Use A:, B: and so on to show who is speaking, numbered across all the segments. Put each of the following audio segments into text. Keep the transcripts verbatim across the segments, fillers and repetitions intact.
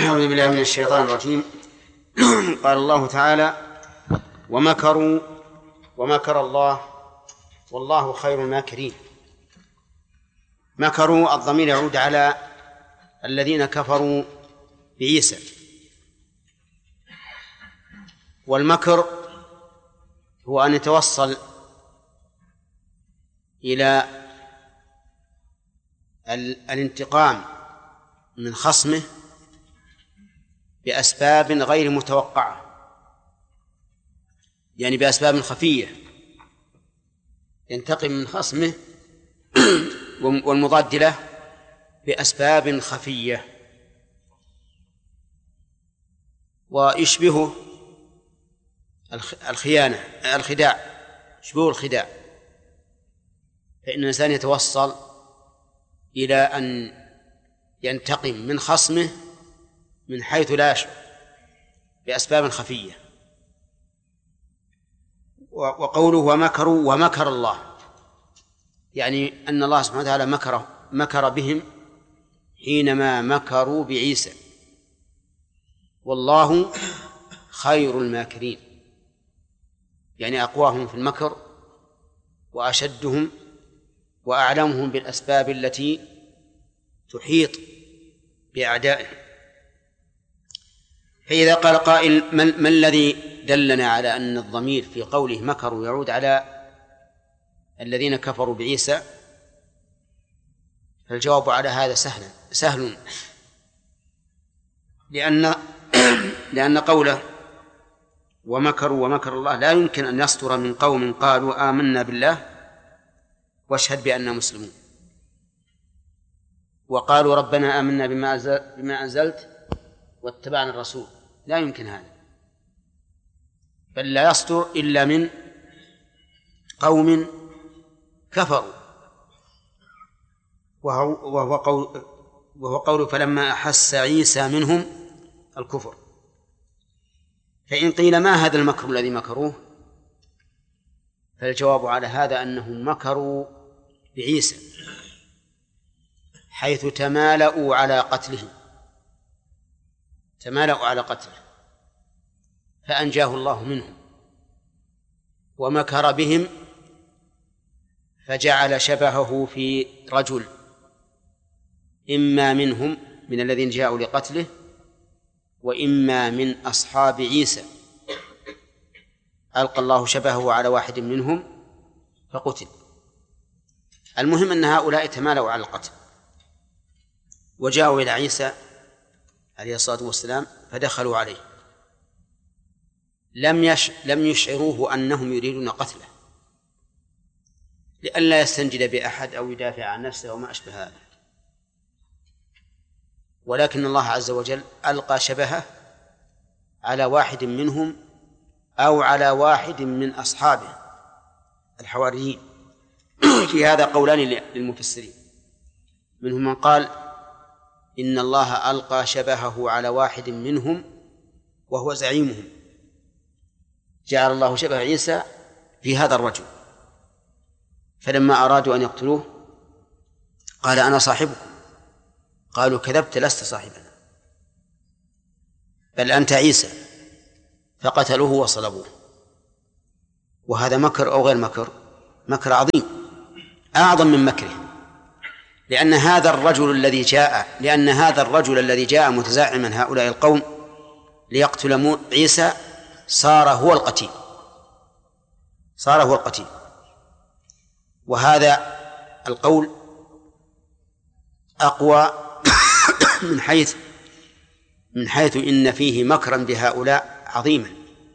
A: أعوذ بالله من الشيطان الرجيم. قال الله تعالى: ومكروا ومكر الله والله خير الماكرين. مكروا الضمير يعود على الذين كفروا بعيسى، والمكر هو أن يتوصل إلى الانتقام من خصمه بأسباب غير متوقعة، يعني بأسباب خفية، ينتقم من خصمه والمضاد له بأسباب خفية. ويشبهه الخيانة الخداع، يشبهه الخداع، فإن الإنسان يتوصل إلى أن ينتقم من خصمه من حيث لا يشعر بأسباب خفية. وقوله ومكروا ومكر الله، يعني أن الله سبحانه وتعالى مكر مكر بهم حينما مكروا بعيسى، والله خير الماكرين، يعني أقواهم في المكر وأشدهم وأعلمهم بالأسباب التي تحيط بأعدائهم. فإذا قال قائل: ما الذي دلنا على أن الضمير في قوله مكروا يعود على الذين كفروا بعيسى؟ فالجواب على هذا سهل سهل لأن لأن قوله ومكروا ومكر الله لا يمكن أن يصدر من قوم قالوا آمنا بالله واشهد بأننا مسلمون وقالوا ربنا آمنا بما أنزلت واتبعنا الرسول، لا يمكن هذا، بل لا يصدر إلا من قوم كفروا، وهو, وهو, قول وهو قول فلما أحس عيسى منهم الكفر. فإن قيل ما هذا المكر الذي مكروه؟ فالجواب على هذا أنهم مكروا بعيسى حيث تمالؤوا على قتله تمالؤوا على قتله فأنجاه الله منهم، ومكر بهم فجعل شبهه في رجل إما منهم من الذين جاءوا لقتله وإما من أصحاب عيسى، ألقى الله شبهه على واحد منهم فقتل. المهم أن هؤلاء تمالؤوا على القتل وجاءوا إلى عيسى عليه الصلاة والسلام فدخلوا عليه، لم يش لم يشعروه أنهم يريدون قتله لئلا يستنجد بأحد أو يدافع عن نفسه وما أشبه هذا، ولكن الله عز وجل ألقى شبهه على واحد منهم أو على واحد من أصحابه الحواريين. في هذا قولان للمفسرين، منهم من قال إن الله ألقى شبهه على واحد منهم وهو زعيمهم، جعل الله شبه عيسى في هذا الرجل، فلما أرادوا أن يقتلوه قال أنا صاحبكم، قالوا كذبت لست صاحبنا بل أنت عيسى، فقتلوه وصلبوه. وهذا مكر أو غير مكر؟ مكر عظيم أعظم من مكره، لأن هذا الرجل الذي جاء لأن هذا الرجل الذي جاء متزعما هؤلاء القوم ليقتل عيسى صار هو القتيل صار هو القتيل وهذا القول أقوى من حيث من حيث إن فيه مكرا بهؤلاء عظيما.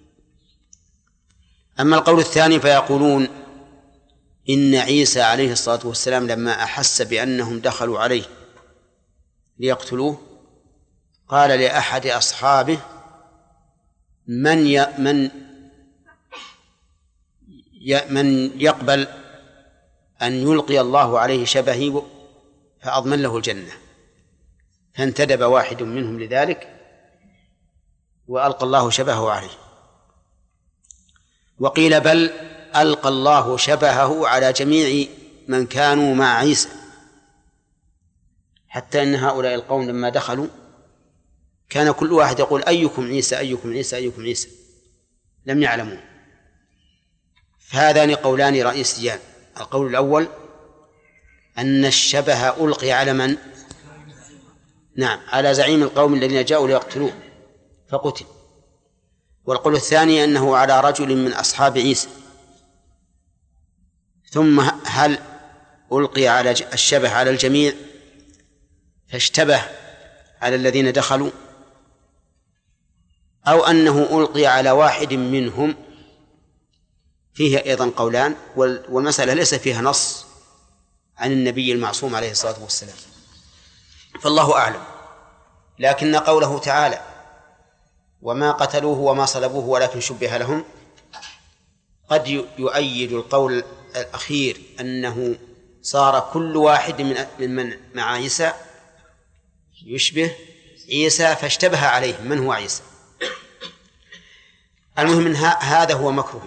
A: أما القول الثاني فيقولون إن عيسى عليه الصلاة والسلام لما أحس بأنهم دخلوا عليه ليقتلوه قال لأحد أصحابه من ي... من ي... من يقبل أن يلقي الله عليه شبهي فأضمن له الجنة، فانتدب واحد منهم لذلك وألقى الله شبهه عليه. وقيل بل ألقى الله شبهه على جميع من كانوا مع عيسى، حتى أن هؤلاء القوم لما دخلوا كان كل واحد يقول أيكم عيسى أيكم عيسى أيكم عيسى، لم يعلموا. فهذان قولان رئيسيان. القول الأول أن الشبه ألقي على من؟ نعم، على زعيم القوم الذين جاءوا ليقتلوه فقتل. والقول الثاني أنه على رجل من أصحاب عيسى. ثم هل ألقي على الشبه على الجميع فاشتبه على الذين دخلوا، أو أنه ألقي على واحد منهم؟ فيه أيضا قولان، والمسألة ليس فيها نص عن النبي المعصوم عليه الصلاة والسلام، فالله أعلم. لكن قوله تعالى وما قتلوه وما صلبوه ولكن شبه لهم قد يؤيد القول الأخير أنه صار كل واحد من من مع عيسى يشبه عيسى فاشتبه عليه من هو عيسى. المهم هذا هو مكرهم،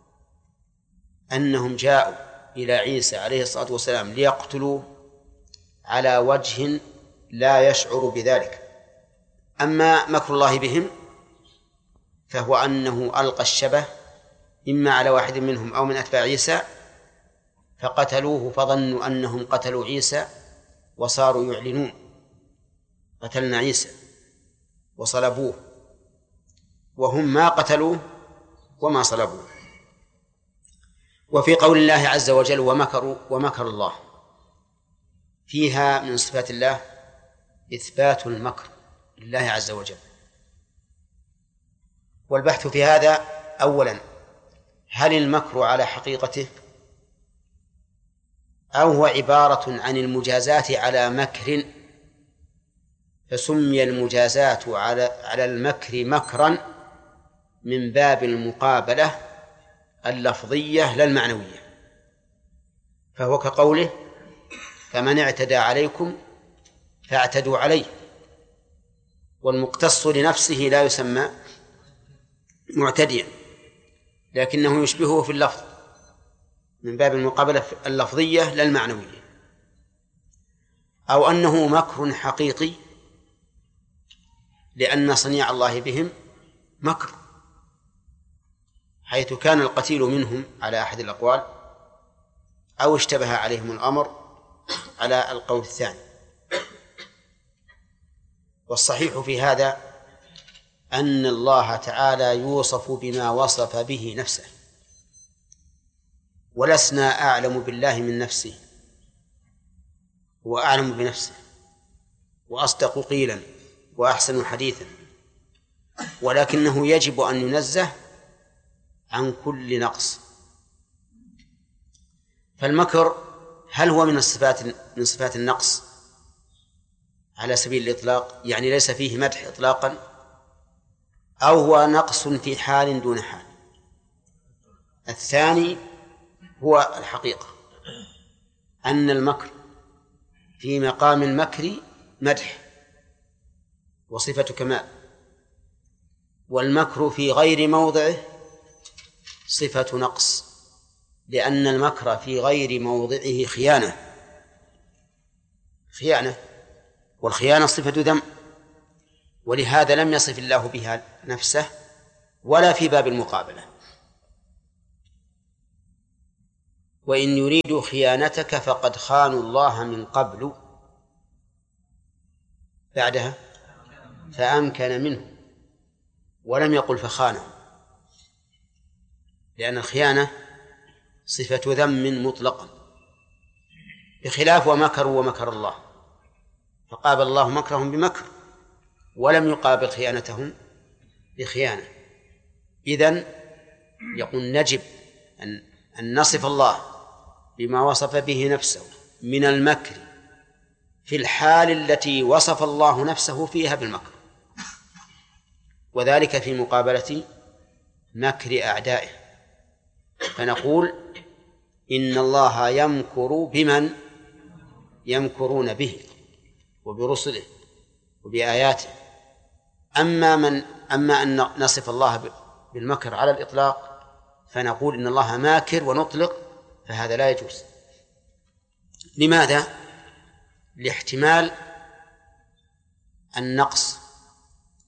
A: أنهم جاءوا إلى عيسى عليه الصلاة والسلام ليقتلوه على وجه لا يشعر بذلك. أما مكر الله بهم فهو أنه ألقى الشبه إما على واحد منهم أو من أتباع عيسى فقتلوه، فظنوا أنهم قتلوا عيسى وصاروا يعلنون قتلنا عيسى وصلبوه، وهم ما قتلوه وما صلبوه. وفي قول الله عز وجل ومكروا ومكر الله، فيها من صفات الله إثبات المكر لله عز وجل. والبحث في هذا أولا هل المكر على حقيقته أو هو عبارة عن المجازات على مكر فسمي المجازات على على المكر مكرا من باب المقابلة اللفظية لا المعنوية، فهو كقوله فمن اعتدى عليكم فاعتدوا عليه، والمقتص لنفسه لا يسمى معتديا لكنه يشبهه في اللفظ من باب المقابلة اللفظية لا المعنوية. أو أنه مكر حقيقي لأن صنيع الله بهم مكر، حيث كان القتيل منهم على أحد الأقوال أو اشتبه عليهم الأمر على القول الثاني. والصحيح في هذا أن الله تعالى يوصف بما وصف به نفسه، ولسنا أعلم بالله من نفسه، هو أعلم بنفسه وأصدق قيلا وأحسن حديثا، ولكنه يجب أن ينزه عن كل نقص. فالمكر هل هو من الصفات من صفات النقص على سبيل الإطلاق، يعني ليس فيه مدح إطلاقا، أو هو نقص في حال دون حال؟ الثاني هو الحقيقة، أن المكر في مقام المكر مدح وصفة كمال، والمكر في غير موضعه صفة نقص، لأن المكر في غير موضعه خيانة خيانة والخيانة صفة ذم، ولهذا لم يصف الله بها نفسه ولا في باب المقابلة. وإن يريدوا خيانتك فقد خانوا الله من قبل بعدها فأمكن منه، ولم يقل فخانه، لأن الخيانة صفة ذم مطلقا، بخلاف ومكروا ومكر الله، فقابل الله مكرهم بمكر ولم يقابل خيانتهم بخيانة. إذن يقول نجب أن, أن نصف الله بما وصف به نفسه من المكر في الحال التي وصف الله نفسه فيها بالمكر، وذلك في مقابلة مكر أعدائه. فنقول إن الله يمكر بمن يمكرون به وبرسله وبآياته. أما من أما أن نصف الله بالمكر على الإطلاق فنقول إن الله ماكر ونطلق، فهذا لا يجوز. لماذا؟ لاحتمال النقص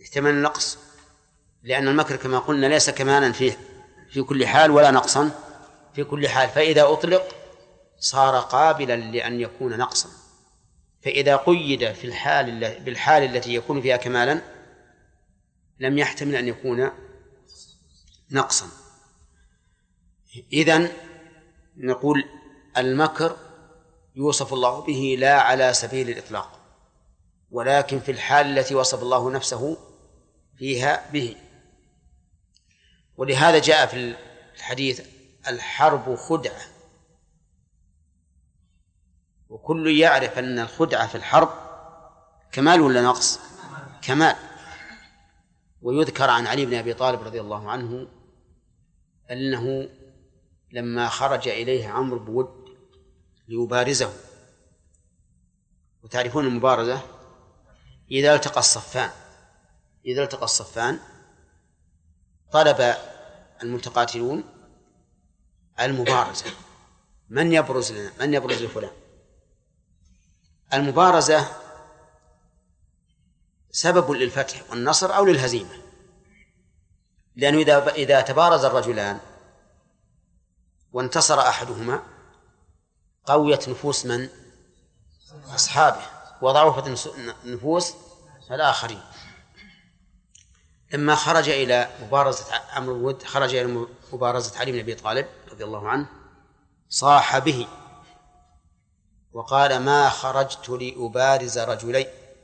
A: يحتمل النقص، لأن المكر كما قلنا ليس كمالا فيه في كل حال ولا نقصا في كل حال، فإذا أطلق صار قابلا لأن يكون نقصا، فإذا قيد في الحال بالحال التي يكون فيها كمالا لم يحتمل أن يكون نقصا. إذن نقول المكر يوصف الله به لا على سبيل الإطلاق، ولكن في الحال التي وصف الله نفسه فيها به. ولهذا جاء في الحديث الحرب خدعة، وكل يعرف أن الخدعة في الحرب كمال ولا نقص؟ كمال. ويذكر عن علي بن أبي طالب رضي الله عنه أنه لما خرج إليه عمرو بود ليبارزه، وتعرفون المبارزة إذا التقى الصفان إذا التقى الصفان طلب المتقاتلون المبارزة، من يبرز لنا من يبرز لفلان. المبارزة سبب للفتح والنصر أو للهزيمة، لأنه إذا إذا تبارز الرجلان وانتصر أحدهما قويت نفوس من؟ أصحابه، وضعفت نفوس الآخرين. لما خرج إلى مبارزة عمرو بود خرج إلى مبارزة علي بن أبي طالب رضي الله عنه صاح به وقال: ما خرجت لأبارز رجلين.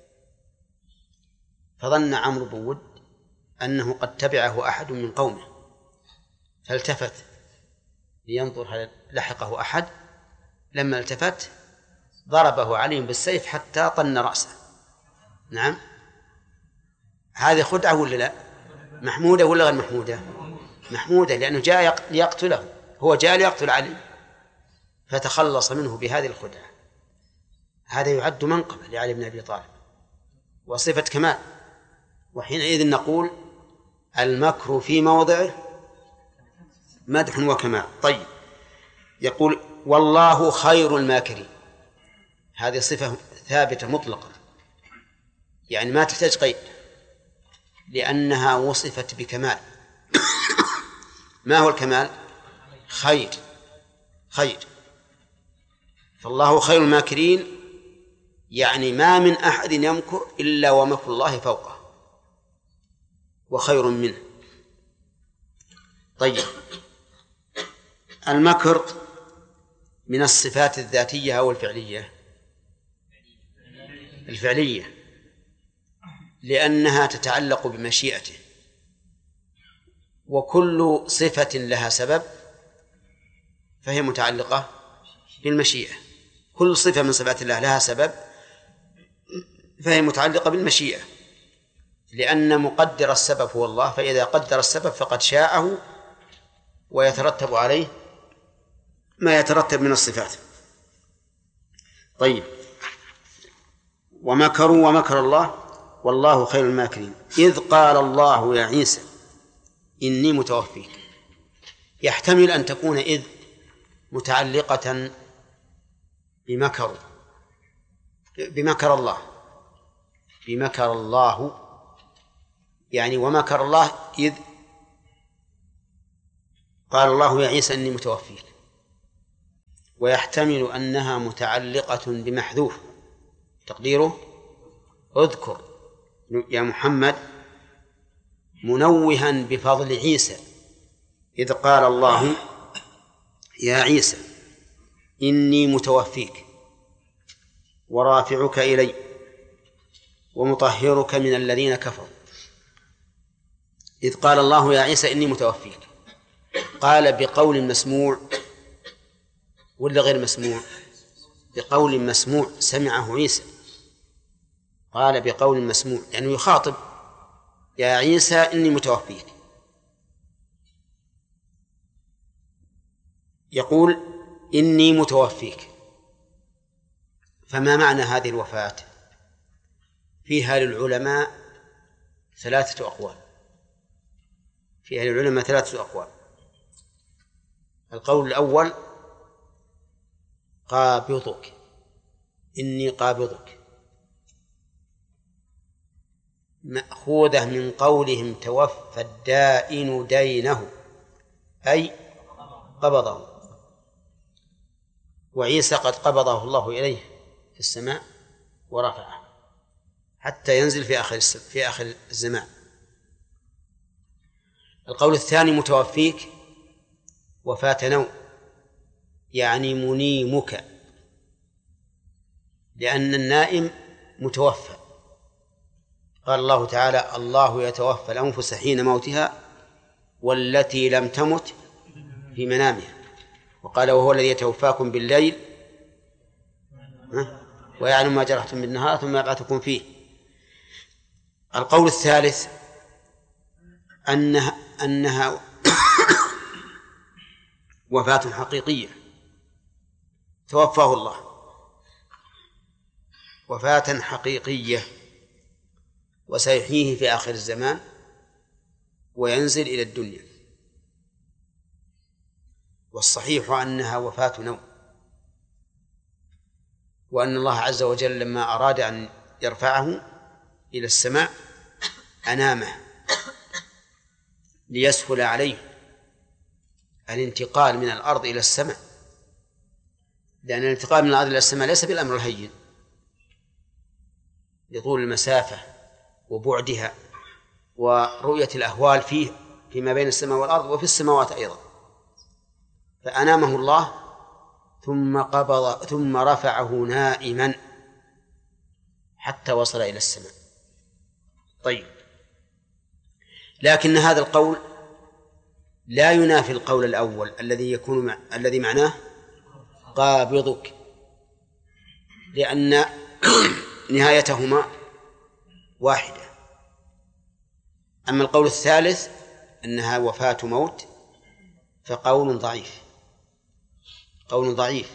A: فظن عمرو بود أنه قد تبعه أحد من قومه، فالتفت لينظر هل لحقه أحد. لما التفت ضربه علي بالسيف حتى طن رأسه. نعم، هذه خدعة ولا لا؟ محمودة ولا غير محمودة؟ محمودة، لأنه جاء ليقتله، هو جاء ليقتل علي فتخلص منه بهذه الخدعة. هذا يعد منقبة لعلي بن أبي طالب وصفة كمال. وحينئذ نقول المكر في موضعه مدح وكمال. طيب، يقول: والله خير الماكرين. هذه صفة ثابتة مطلقة، يعني ما تحتاج قيد، لأنها وصفت بكمال. ما هو الكمال؟ خير خير فالله خير الماكرين، يعني ما من أحد يمكر إلا ومكر الله فوقه وخير منه. طيب، المكر من الصفات الذاتية أو الفعلية؟ الفعلية، لأنها تتعلق بمشيئته، وكل صفة لها سبب فهي متعلقة بالمشيئة. كل صفة من صفات الله لها سبب فهي متعلقة بالمشيئة، لأن مقدر السبب هو الله، فإذا قدر السبب فقد شاءه ويترتب عليه ما يترتب من الصفات. طيب، ومكروا ومكر الله والله خير الماكرين. إذ قال الله يا عيسى إني متوفيك. يحتمل أن تكون إذ متعلقة بمكر بمكر الله بمكر الله يعني ومكر الله إذ قال الله يا عيسى إني متوفيك. ويحتمل أنها متعلقة بمحذوف تقديره اذكر يا محمد منوها بفضل عيسى إذ قال الله يا عيسى إني متوفيك ورافعك إلي ومطهرك من الذين كفروا. إذ قال الله يا عيسى إني متوفيك، قال بقول مسموع ولا غير مسموع؟ بقول مسموع سمعه عيسى. قال بقول مسموع يعني يخاطب يا عيسى إني متوفيك. يقول إني متوفيك، فما معنى هذه الوفاة؟ فيها للعلماء ثلاثة أقوال فيها للعلماء ثلاثة أقوال القول الأول قابضك إني قابضك، مأخوذة من قولهم توفى الدائن دينه، أي قبضه، وعيسى قد قبضه الله إليه في السماء ورفعه حتى ينزل في آخر في آخر الزمان. القول الثاني متوفيك وفاة نوم، يعني منيمك، لأن النائم متوفى. قال الله تعالى: الله يتوفى الأنفس حين موتها والتي لم تمت في منامها. وقال: وهو الذي يتوفاكم بالليل ويعلم ما جرحتم بالنهار ثم يبعثكم فيه. القول الثالث أنها, أنها وفاة حقيقية، توفاه الله وفاة حقيقية وسيحييه في آخر الزمان وينزل إلى الدنيا. والصحيح أنها وفاة نوم، وأن الله عز وجل لما أراد أن يرفعه إلى السماء أنامه ليسهل عليه الانتقال من الأرض إلى السماء، لأن الانتقال من الأرض إلى السماء ليس بالأمر الهين لطول المسافة وبعدها ورؤية الأهوال فيه فيما بين السماء والأرض وفي السماوات أيضا. فأنامه الله ثم قبض ثم رفعه نائما حتى وصل إلى السماء. طيب، لكن هذا القول لا ينافي القول الأول الذي يكون مع... الذي معناه قابضك، لأن نهايتهما واحدة. أما القول الثالث أنها وفاة موت فقول ضعيف، قول ضعيف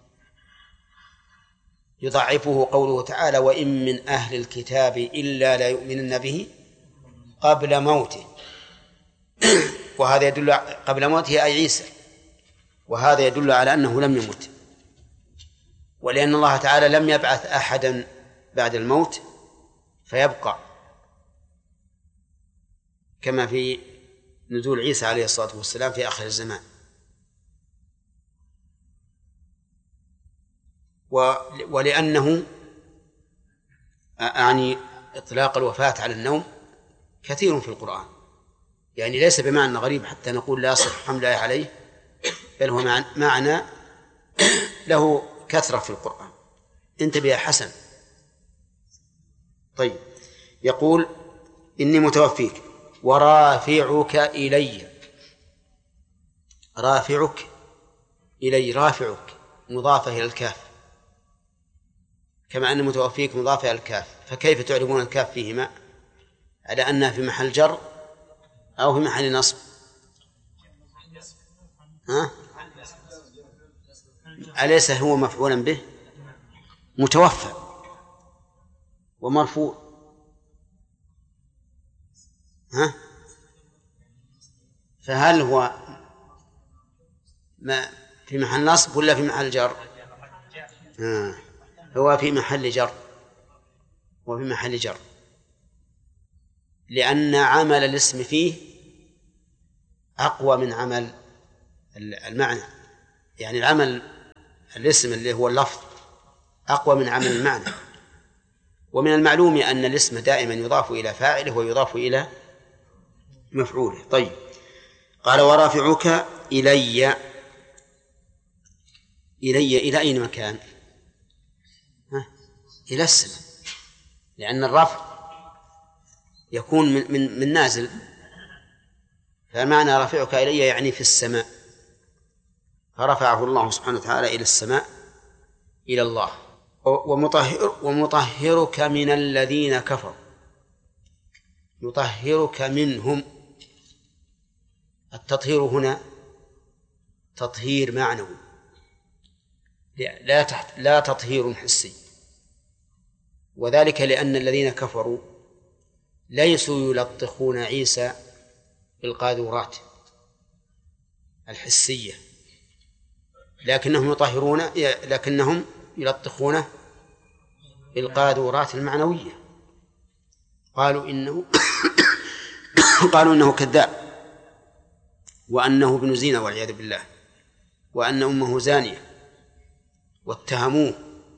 A: يضعفه قوله تعالى: وإن من أهل الكتاب إلا لا يؤمنن به قبل موته. وهذا يدل قبل موته أي عيسى، وهذا يدل على أنه لم يمت، ولأن الله تعالى لم يبعث أحدا بعد الموت فيبقى، كما في نزول عيسى عليه الصلاة والسلام في آخر الزمان. ولأنه يعني إطلاق الوفاة على النوم كثير في القرآن، يعني ليس بمعنى غريب حتى نقول لا يصح حمله عليه، بل هو معنى له كثرة في القرآن. انتبه يا حسن. طيب، يقول: إني متوفيك ورافعك إلي. رافعك إلي، رافعك مضافة إلى الكاف، كما أن متوفيك مضافة إلى الكاف، فكيف تعرفون الكاف فيهما على أنها في محل جر أو في محل نصب؟ ها؟ أليس هو مفعولا به متوفى ومرفوع؟ ها؟ فهل هو ما في محل نصب ولا في محل جر؟ آه. هو في محل جر، وفي محل جر لأن عمل الاسم فيه أقوى من عمل المعنى، يعني العمل الاسم اللي هو اللفظ أقوى من عمل المعنى. ومن المعلوم أن الاسم دائما يضاف إلى فاعله ويضاف إلى مفعوله. طيب، قال: ورافعك إلي. إلي إلى أين مكان؟ ها؟ إلى السماء، لأن الرفع يكون من, من, من نازل، فمعنى رافعك إلي يعني في السماء، فرفعه الله سبحانه وتعالى إلى السماء إلى الله. ومطهر ومطهرك من الذين كفروا، يطهرك منهم. التطهير هنا تطهير معنوي، لا تحت لا تطهير حسي، وذلك لأن الذين كفروا ليسوا يلطخون عيسى بالقاذورات الحسية، لكنهم يطهرون لكنهم يلطخونه بالقاذورات المعنوية. قالوا إنه قالوا إنه كذاب، وأنه ابن زنا والعياذ بالله، وأن أمه زانية، واتهموه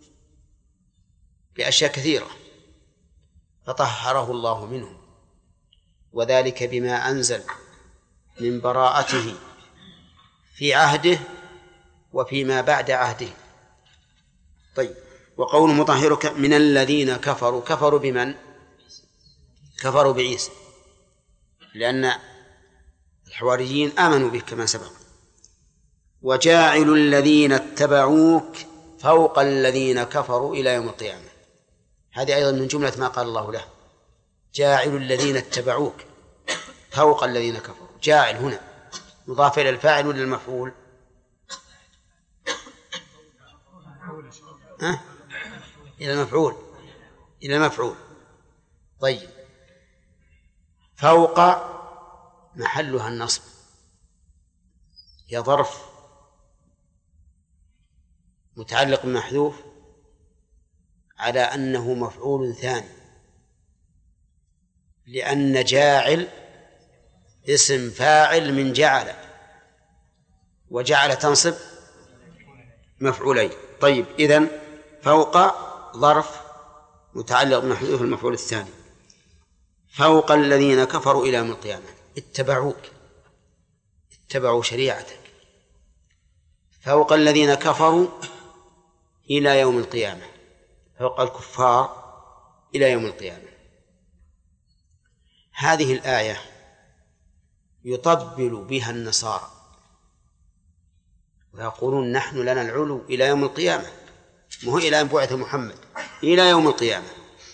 A: بأشياء كثيرة فطهره الله منهم، وذلك بما أنزل من براءته في عهده وفيما بعد عهده. طيب، وقول مطهرك من الذين كفروا، كفروا بمن؟ كفروا بعيسى، لأن الحواريين آمنوا به كما سبق. وجاعل الذين اتبعوك فوق الذين كفروا إلى يوم القيامة، هذه أيضا من جملة ما قال الله له، جاعل الذين اتبعوك فوق الذين كفروا. جاعل هنا مضاف إلى الفاعل ولا المفعول؟ أه؟ إلى المفعول، إلى المفعول. طيب، فوق محلها النصب، هي ظرف متعلق بمحذوف على أنه مفعول ثاني، لأن جاعل اسم فاعل من جعل، وجعل تنصب مفعولين. طيب، إذن فوق ظرف متعلق بمحذوف المفعول الثاني، فوق الذين كفروا إلى يوم القيامة. اتبعوك، اتبعوا شريعتك، فوق الذين كفروا إلى يوم القيامة، فوق الكفار إلى يوم القيامة. هذه الآية يطبل بها النصارى ويقولون نحن لنا العلو إلى يوم القيامة، مو إلى أن بعث محمد، إلى يوم القيامة.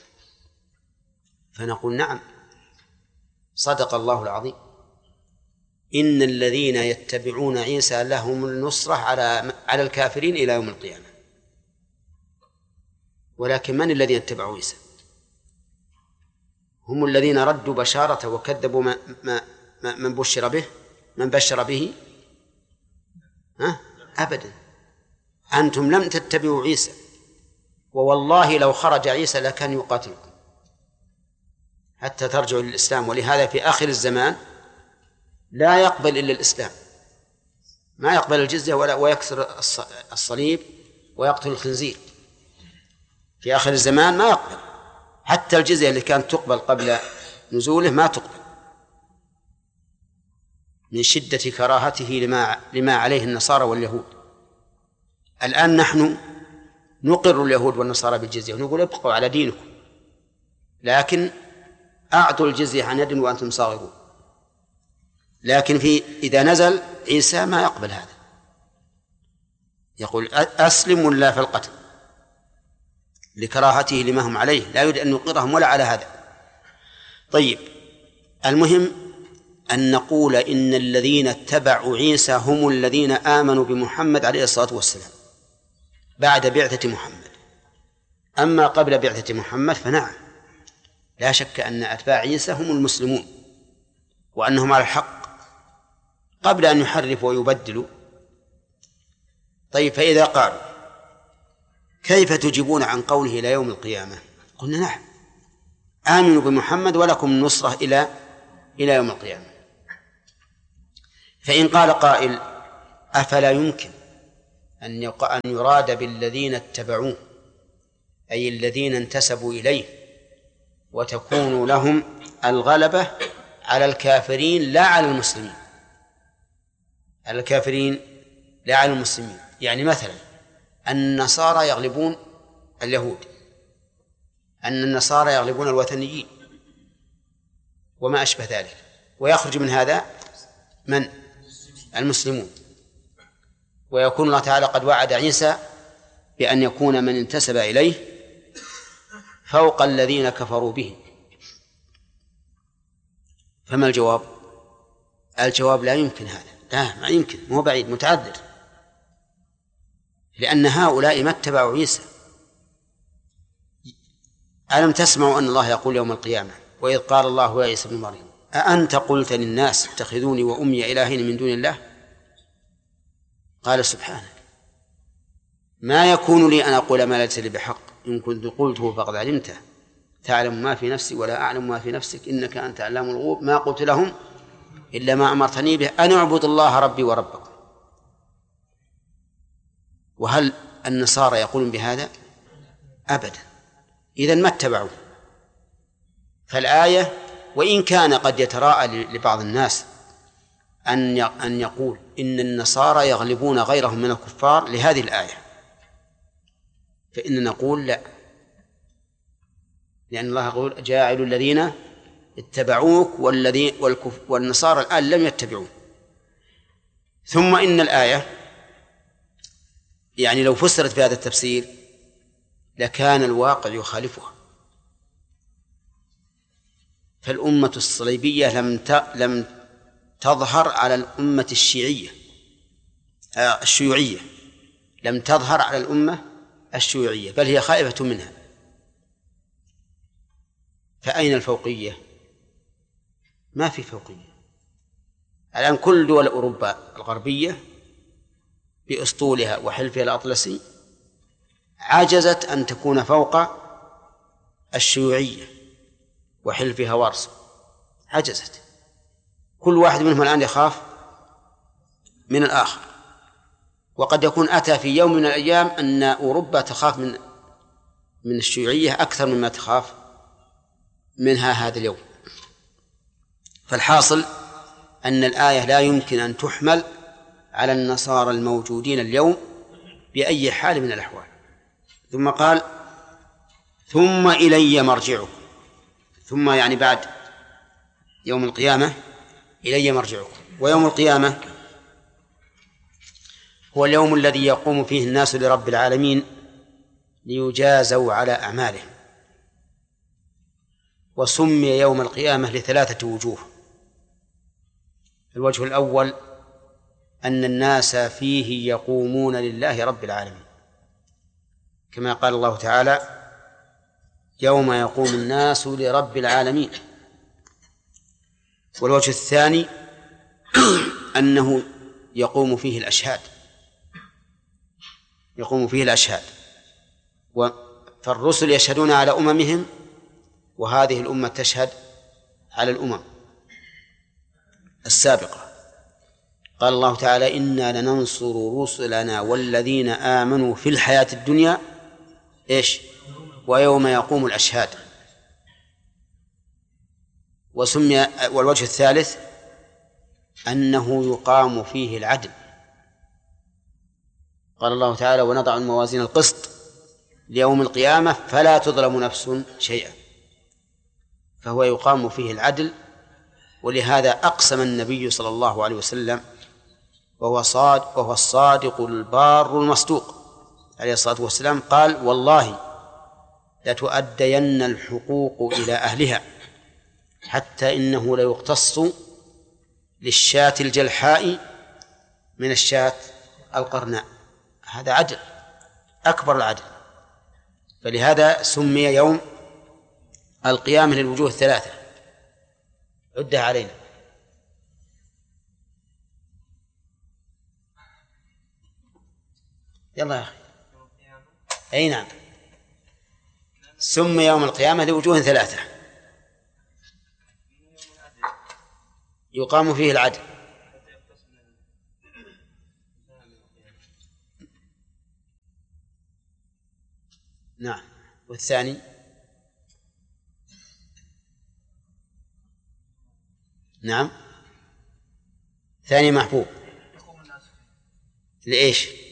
A: فنقول نعم، صدق الله العظيم، إن الذين يتبعون عيسى لهم النصرة على على الكافرين إلى يوم القيامة. ولكن من الذين اتبعوا عيسى؟ هم الذين ردوا بشارته وكذبوا ما ما من بشر به، من بشر به. ها؟ أبدا، أنتم لم تتبعوا عيسى، ووالله لو خرج عيسى لكان يقاتلكم حتى ترجعوا للإسلام. ولهذا في آخر الزمان لا يقبل إلا الإسلام، ما يقبل الجزية ولا ويكسر الصليب ويقتل الخنزير. في آخر الزمان ما يقبل، حتى الجزية اللي كانت تقبل قبل نزوله ما تقبل، من شدة كراهته لما لما عليه النصارى واليهود. الآن نحن نقر اليهود والنصارى بالجزية ونقول ابقوا على دينكم، لكن أعطوا الجزية عن يد وأنتم صاغرون. لكن في إذا نزل عيسى ما يقبل هذا، يقول أسلم ولا في القتل، لكراهته لما هم عليه، لا يريد أن يقرهم ولا على هذا. طيب، المهم أن نقول إن الذين اتبعوا عيسى هم الذين آمنوا بمحمد عليه الصلاة والسلام بعد بعثة محمد. أما قبل بعثة محمد فنعم، لا شك أن أتباع عيسى هم المسلمون وأنهم على الحق قبل أن يحرفوا ويبدلوا. طيب، فإذا قالوا كيف تجيبون عن قوله إلى يوم القيامة؟ قلنا نعم، آمنوا بمحمد ولكم النصرة إلى إلى يوم القيامة. فإن قال قائل أفلا يمكن أن أن يراد بالذين اتبعوه أي الذين انتسبوا إليه وتكون لهم الغلبة على الكافرين لا على المسلمين، على الكافرين لا على المسلمين. يعني مثلا النصارى يغلبون اليهود، أن النصارى يغلبون الوثنيين وما أشبه ذلك، ويخرج من هذا من؟ المسلمون. ويكون الله تعالى قد وعد عيسى بأن يكون من انتسب إليه فوق الذين كفروا به. فما الجواب؟ الجواب لا يمكن هذا، لا ما يمكن، مو بعيد، متعذر، لأن هؤلاء ما اتبعوا عيسى. ألم تسمعوا أن الله يقول يوم القيامة وإذ قال الله يا عيسى ابن مريم أأنت قلت للناس اتخذوني وأمي إلهين من دون الله؟ قال سبحانك ما يكون لي أن أقول ما ليس لي بحق إن كنت قلته فقد علمته تعلم ما في نفسي ولا أعلم ما في نفسك إنك أنت علام الغيوب ما قلت لهم إلا ما أمرتني به أن اعبدوا الله ربي وربكم. وهل النصارى يقولون بهذا؟ أبدا، إذن ما اتبعوا. فالآية وإن كان قد يتراءى لبعض الناس أن أن يقول إن النصارى يغلبون غيرهم من الكفار لهذه الآية، فإننا نقول لا، لأن الله يقول جاعل الذين اتبعوك والذين والنصارى الآن لم يتبعوه. ثم إن الآية يعني لو فسرت بهذا التفسير لكان الواقع يخالفها. فالأمة الصليبية لم لم تظهر على الأمة الشيعية الشيوعية لم تظهر على الأمة الشيوعية، بل هي خائفة منها. فأين الفوقية؟ ما في فوقية. الآن كل دول أوروبا الغربية بأسطولها وحلفها الأطلسي عجزت أن تكون فوق الشيوعية وحلفها وارسو، عجزت. كل واحد منهم الآن يخاف من الآخر، وقد يكون أتى في يوم من الأيام أن أوروبا تخاف من من الشيوعية أكثر مما تخاف منها هذا اليوم. فالحاصل أن الآية لا يمكن أن تحمل على النصارى الموجودين اليوم بأي حال من الأحوال. ثم قال ثم إلي مرجعكم، ثم يعني بعد يوم القيامة إلي مرجعكم. ويوم القيامة هو اليوم الذي يقوم فيه الناس لرب العالمين ليجازوا على أعمالهم. وسمي يوم القيامة لثلاثة وجوه. الوجه الأول أن الناس فيه يقومون لله رب العالمين، كما قال الله تعالى يوم يقوم الناس لرب العالمين. والوجه الثاني أنه يقوم فيه الأشهاد يقوم فيه الأشهاد فالرسل يشهدون على أممهم، وهذه الأمة تشهد على الأمم السابقة. قال الله تعالى إنا لننصر رسلنا والذين آمنوا في الحياة الدنيا إيش ويوم يقوم الأشهاد. وسمي والوجه الثالث أنه يقام فيه العدل. قال الله تعالى ونضع الموازين القسط ليوم القيامة فلا تظلم نفس شيئا، فهو يقام فيه العدل. ولهذا أقسم النبي صلى الله عليه وسلم وهو صادق وهو الصادق البار المصدوق عليه الصلاة والسلام قال والله لتؤدين الحقوق إلى أهلها حتى إنه ليقتص للشاة الجلحاء من الشاة القرناء. هذا عدل، أكبر العدل. فلهذا سمي يوم القيامة للوجوه الثلاثة. عدها علينا. يلا يا أخي. أي نعم، سمي يوم القيامة لوجوه ثلاثة يقام فيه العدل. نعم. والثاني نعم ثاني محبوب لإيش؟